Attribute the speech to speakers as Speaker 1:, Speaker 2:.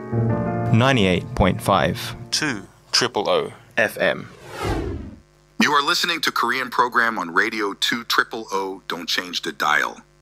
Speaker 1: 98.5 2 Triple O FM.
Speaker 2: You are listening to Korean program on Radio 2 Triple O. Don't change the dial.